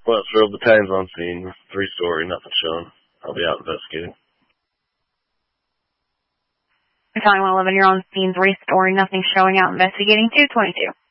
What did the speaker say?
Westfield battalion's on scene. 3-story, nothing shown. I'll be out investigating. Battalion 111, you're on scene, 3-story, nothing showing, out investigating. 222.